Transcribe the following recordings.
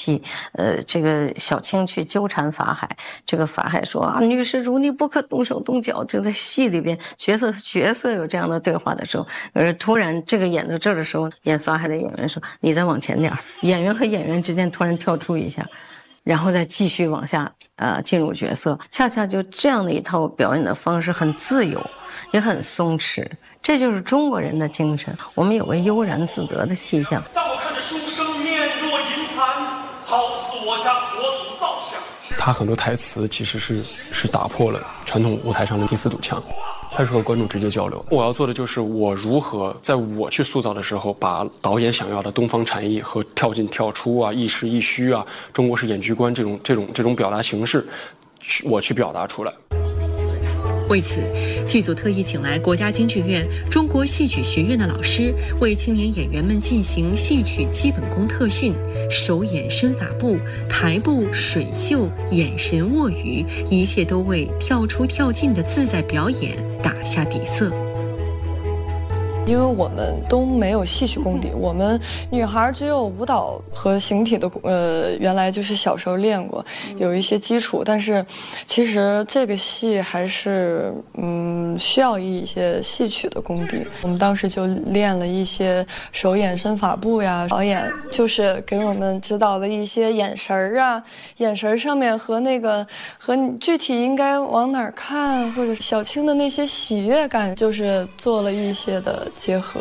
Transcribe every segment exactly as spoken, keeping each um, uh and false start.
戏，呃，这个小青去纠缠法海，这个法海说啊，女施主你不可动手动脚。就在戏里边角色和角色有这样的对话的时候，而突然这个演到这儿的时候，演法海的演员说你再往前点，演员和演员之间突然跳出一下，然后再继续往下呃进入角色，恰恰就这样的一套表演的方式很自由，也很松弛，这就是中国人的精神。我们有个悠然自得的气象。 当我看着书生面若银盘，好似我家佛祖造像。 他很多台词其实是是打破了传统舞台上的第四堵墙，他是和观众直接交流。我要做的就是我如何在我去塑造的时候，把导演想要的东方禅意和跳进跳出啊、亦实亦虚啊、中国式演剧观这种这种这种表达形式，我去表达出来。 为此，剧组特意请来国家京剧院中国戏曲学院的老师，为青年演员们进行戏曲基本功特训，手眼身法步、台步、水袖、眼神握语，一切都为跳出跳进的自在表演打下底色。 因为我们都没有戏曲功底，我们女孩只有舞蹈和形体的，呃，原来就是小时候练过，有一些基础，但是其实这个戏还是嗯需要一些戏曲的功底。我们当时就练了一些手眼身法步呀，导演就是给我们指导了一些眼神儿啊，眼神上面和那个和你具体应该往哪儿看，或者小青的那些喜悦感，就是做了一些的结合。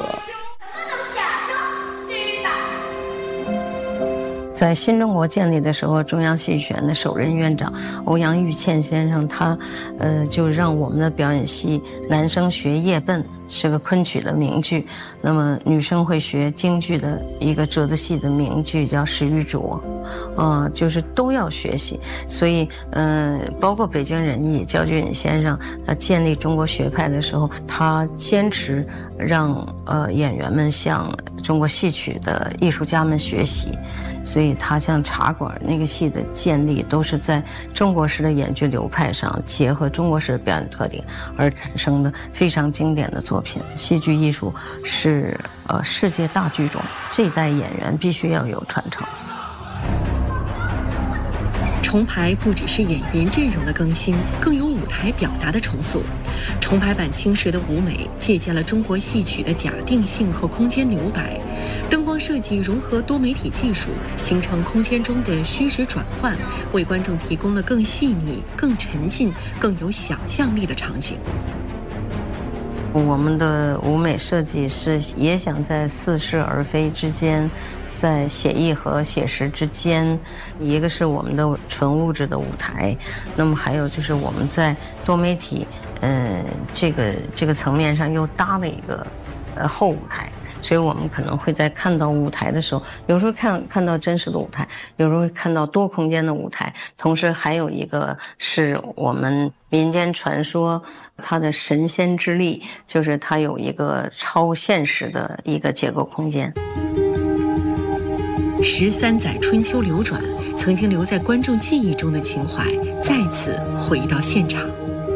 在新中国建立的时候，中央戏剧学院的首任院长欧阳玉倩先生，他呃就让我们的表演系男生学叶贲，是个昆曲的名剧，那么女生会学京剧的一个折子戏的名剧叫《石玉镯》，啊、呃，就是都要学习。所以，嗯、呃，包括北京人艺焦俊先生，他建立中国学派的时候，他坚持让呃演员们向中国戏曲的艺术家们学习。所以他像茶馆那个戏的建立，都是在中国式的演剧流派上结合中国式的表演特点而产生的非常经典的作品。戏剧艺术是呃世界大剧种，这一代演员必须要有传承。 重排不只是演员阵容的更新，更有舞台表达的重塑。重排版《青蛇》的舞美借鉴了中国戏曲的假定性和空间留白，灯光设计融合多媒体技术，形成空间中的虚实转换，为观众提供了更细腻、更沉浸、更有想象力的场景。 我们的舞美设计是也想在似是而非之间，在写意和写实之间，一个是我们的纯物质的舞台，那么还有就是我们在多媒体，嗯、呃，这个这个层面上又搭了一个呃后舞台。所以我们可能会在看到舞台的时候，有时候看看到真实的舞台，有时候会看到多空间的舞台，同时还有一个是我们民间传说它的神仙之力，就是它有一个超现实的一个结构空间。 十三载春秋流转，曾经留在观众记忆中的情怀再次回到现场。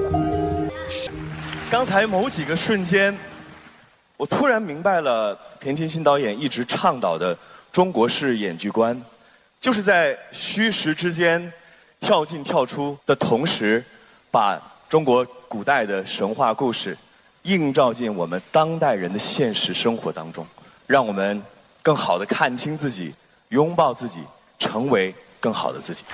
刚才某几个瞬间，我突然明白了田沁鑫导演一直倡导的中国式演剧观，就是在虚实之间跳进跳出的同时，把中国古代的神话故事映照进我们当代人的现实生活当中，让我们更好地看清自己，拥抱自己，成为更好的自己。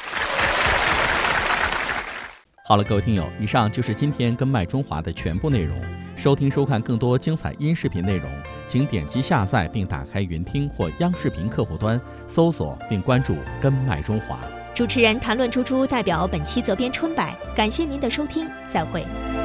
好了，各位听友，以上就是今天跟麦中华的全部内容。收听收看更多精彩音视频内容，请点击下载并打开云听或央视频客户端，搜索并关注跟麦中华。 主持人谭论珠珠代表本期责编春柏，感谢您的收听，再会。